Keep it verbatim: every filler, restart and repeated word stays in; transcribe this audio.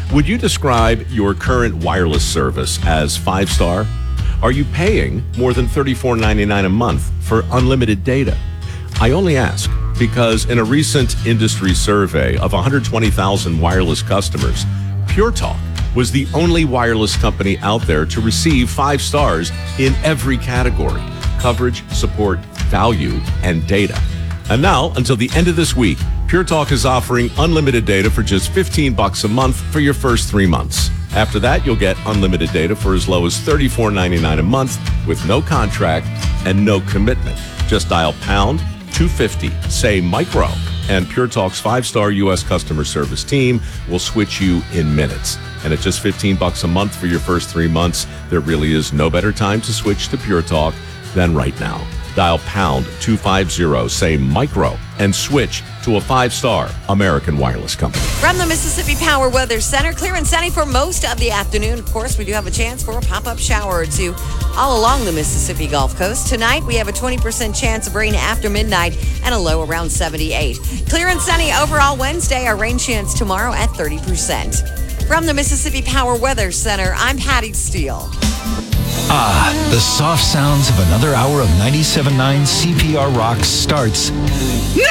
Would you describe your current wireless service as five-star? Are you paying more than thirty-four ninety-nine a month for unlimited data? I only ask because in a recent industry survey of one hundred twenty thousand wireless customers, Pure Talk was the only wireless company out there to receive five stars in every category: coverage, support, value, and data. And now, until the end of this week, Pure Talk is offering unlimited data for just fifteen bucks a month for your first three months. After that, you'll get unlimited data for as low as thirty-four ninety-nine a month with no contract and no commitment. Just dial pound two fifty, say micro, and Pure Talk's five-star U S customer service team will switch you in minutes. And at just fifteen bucks a month for your first three months, there really is no better time to switch to Pure Talk than right now. Dial pound two fifty, say micro, and switch to a five-star American wireless company. From the Mississippi Power Weather Center, clear and sunny for most of the afternoon. Of course, we do have a chance for a pop-up shower or two all along the Mississippi Gulf Coast. Tonight, we have a twenty percent chance of rain after midnight and a low around seventy-eight. Clear and sunny overall Wednesday. Our rain chance tomorrow at thirty percent. From the Mississippi Power Weather Center, I'm Patty Steele. Ah, the soft sounds of another hour of ninety-seven point nine C P R Rock starts now!